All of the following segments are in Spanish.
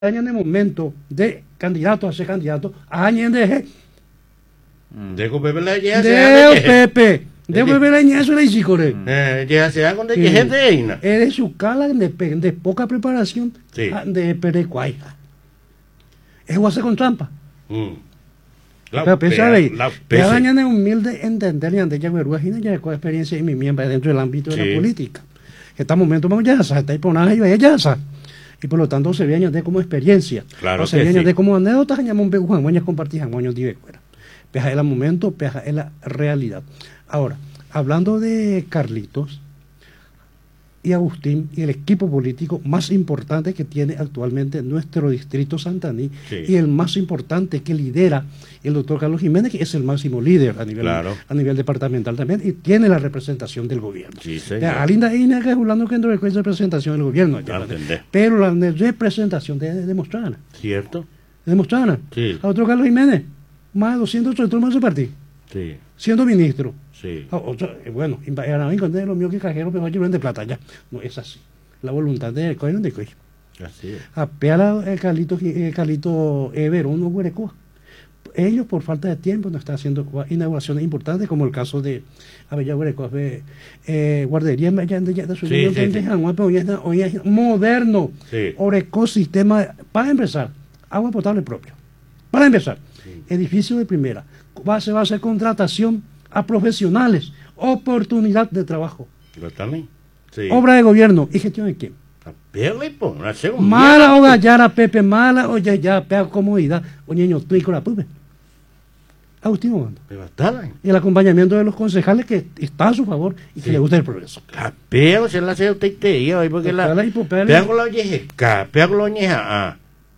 en el momento de candidato a ser candidato, añende de Pepe la ya de Pepe de Pepe la ya se le dice corre ya se hagan de que gente es su cala de poca preparación de perecuay es guase con trampa la daña de humilde entender y ante ya vergüenza ya con experiencia y mi miembro dentro del ámbito de la política que este momento vamos ya está ahí por nada ya y por lo tanto se viene de como experiencia claro o se viene de como anécdotas que llamamos Juan Mañas compartir Juan Mañas de fuera peja es el momento peja es la realidad. Ahora hablando de Carlitos y Agustín y el equipo político más importante que tiene actualmente nuestro distrito Santaní y el más importante que lidera el doctor Carlos Jiménez, que es el máximo líder a nivel departamental también y tiene la representación del gobierno. Alinda Ina que hablando que dentro de la representación del gobierno, pero la representación de demostrar. ¿Cierto? Demostrar. A otro Carlos Jiménez, más de 200 más de partido. Siendo ministro. Bueno, lo mío que cajero pero yo de plata ya. No es así. La voluntad de coger de coger. Así es. Apela el Carlito Verón no Huerecoa. Ellos por falta de tiempo no están haciendo inauguraciones importantes como el caso de Abella Huerecoa guardería de su hoy es moderno. Oreco sistema para empezar, agua potable propia. Para empezar, edificio de primera. Se va a hacer contratación a profesionales, oportunidad de trabajo. Obra de gobierno y gestión de quién. Mala o gallara Pepe, mala o ya pega comodidad, o niño tú y con la pupe. Agustín Obando. Y el acompañamiento de los concejales que está a su favor y que le gusta el progreso. Pero se la hace usted porque la pega con la oñeja, pega con la oñeja.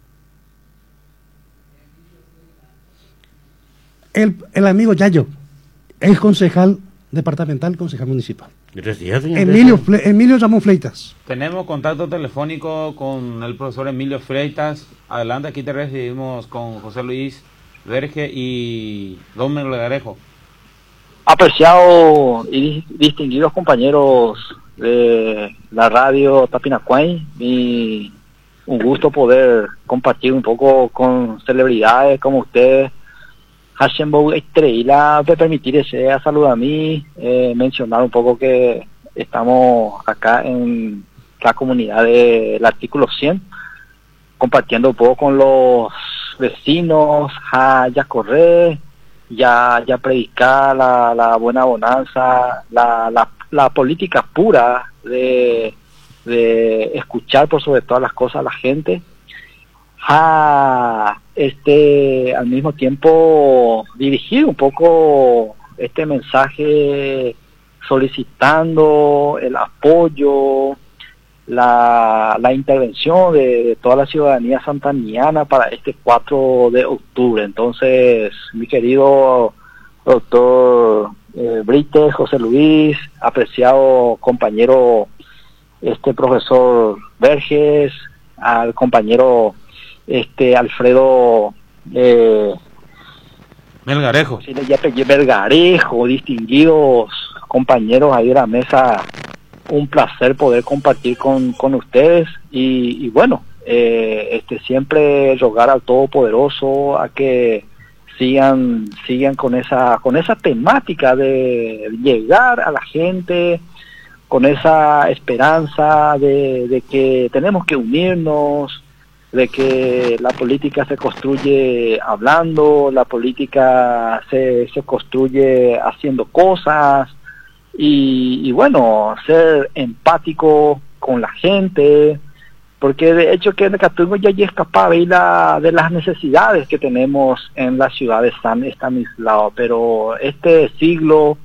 El amigo Yayo es concejal departamental, concejal municipal. Gracias, Emilio Ramón Fleitas. Tenemos contacto telefónico con el profesor Emilio Fleitas. Adelante, aquí te recibimos con José Luis Verge y Don Melgarejo. Apreciados y distinguidos compañeros de la radio Tapinacuay, un gusto poder compartir un poco con celebridades como ustedes. Hashembo Estrella, de permitir ese saludo a mí, mencionar un poco que estamos acá en la comunidad del artículo 100, compartiendo un poco con los vecinos, ya correr, ya predicar la buena bonanza, la política pura de escuchar por sobre todas las cosas a la gente. Al mismo tiempo dirigir un poco este mensaje solicitando el apoyo, la intervención de toda la ciudadanía santaniana para este 4 de octubre. Entonces, mi querido doctor Brite, José Luis, apreciado compañero profesor Verges, al compañero Alfredo Melgarejo. Melgarejo, distinguidos compañeros ahí de la mesa, un placer poder compartir con ustedes y bueno, siempre rogar al Todopoderoso a que sigan con esa temática de llegar a la gente, con esa esperanza de que tenemos que unirnos, de que la política se construye hablando, la política se construye haciendo cosas y bueno, ser empático con la gente, porque de hecho que en Catungo ya escapaba de las necesidades que tenemos en la ciudad de San Estanislao, pero este siglo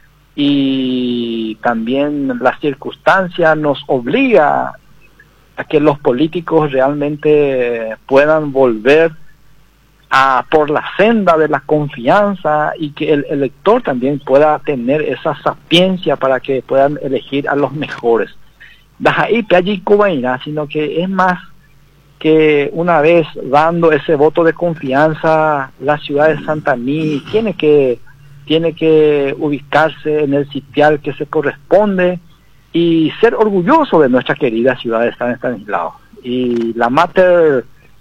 y también las circunstancias nos obliga a que los políticos realmente puedan volver por la senda de la confianza y que el elector también pueda tener esa sapiencia para que puedan elegir a los mejores. Sino que es más que una vez dando ese voto de confianza, la ciudad de Santaní tiene que ubicarse en el sitial que se corresponde y ser orgulloso de nuestra querida ciudad de San Estanislao. Y la Mater